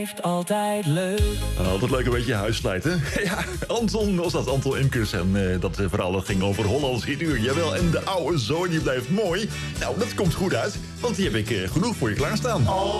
Altijd leuk. Altijd leuk een beetje huisslijt, hè? Ja, Anton was dat, Anton Imkes. En dat verhaal dat ging over Hollands Inuur. Jawel, en de oude zoon die blijft mooi. Nou, dat komt goed uit, want die heb ik genoeg voor je klaarstaan.